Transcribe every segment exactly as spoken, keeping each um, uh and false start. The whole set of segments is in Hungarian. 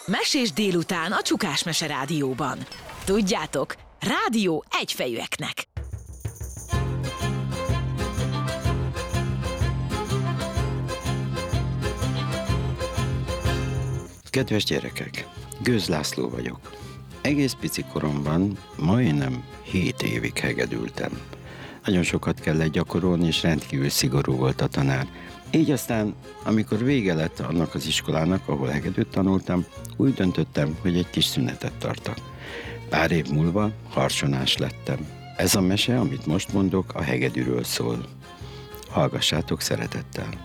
Mesés délután a Csukás Mese Rádióban. Tudjátok, rádió egyfejűeknek. Kedves gyerekek, Gőz László vagyok. Egész pici koromban majdnem hét évig hegedültem. Nagyon sokat kellett gyakorolni, és rendkívül szigorú volt a tanár. Így aztán, amikor vége lett annak az iskolának, ahol hegedűt tanultam, úgy döntöttem, hogy egy kis szünetet tartok. Pár év múlva harsonás lettem. Ez a mese, amit most mondok, a hegedűről szól. Hallgassátok szeretettel!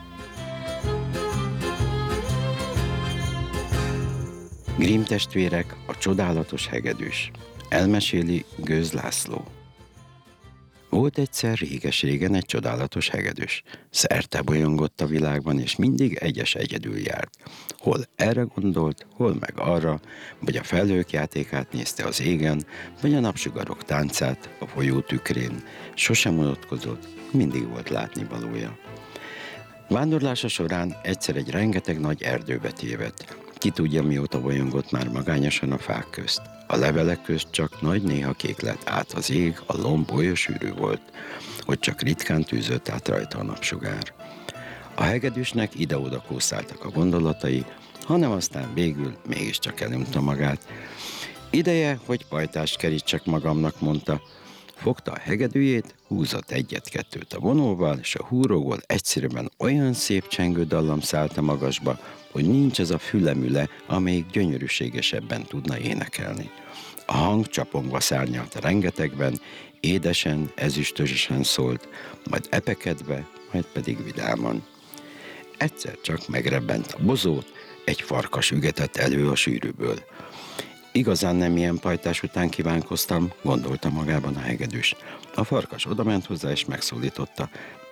Grimm testvérek, a csodálatos hegedűs. Elmeséli Gőz László. Volt egyszer réges-régen egy csodálatos hegedűs. Szerte bolyongott a világban, és mindig egyes egyedül járt. Hol erre gondolt, hol meg arra, vagy a felhők játékát nézte az égen, vagy a napsugarok táncát a folyó tükrén. Sosem unatkozott, mindig volt látnivalója. Vándorlása során egyszer egy rengeteg nagy erdőbe tévedt. Ki tudja, mióta bolyongott már magányosan a fák közt. A levelek közt csak nagy néha kék lett át az ég, a lomb olyan sűrű volt, hogy csak ritkán tűzött át rajta a napsugár. A hegedűsnek ide-oda kószáltak a gondolatai, hanem aztán végül mégiscsak elunta magát. Ideje, hogy pajtást kerítsek magamnak, mondta. Fogta a hegedűjét, húzott egyet-kettőt a vonóval, és a húróból egyszerűen olyan szép csengő dallam szállt a magasba, hogy nincs az a fülemüle, amelyik gyönyörűségesebben tudna énekelni. A hang csapongva szárnyalt a rengetegben, édesen, ezüstösen szólt, majd epekedve, majd pedig vidáman. Egyszer csak megrebbent a bozót, egy farkas ügetett elő a sűrűből. Igazán nem ilyen pajtás után kívánkoztam, gondolta magában a hegedűs. A farkas odament hozzá és megszólította.